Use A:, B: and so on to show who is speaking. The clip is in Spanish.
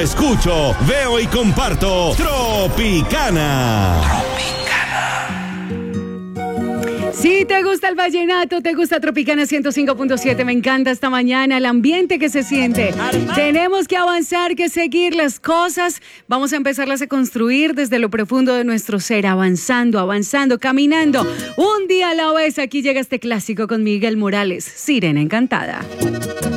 A: escucho, veo y comparto Tropicana.
B: Si te gusta el vallenato, te gusta Tropicana 105.7, me encanta esta mañana, el ambiente que se siente. Tenemos que avanzar, que seguir las cosas. Vamos a empezarlas a construir desde lo profundo de nuestro ser, avanzando, caminando. Un día a la vez, aquí llega este clásico con Miguel Morales, Sirena Encantada.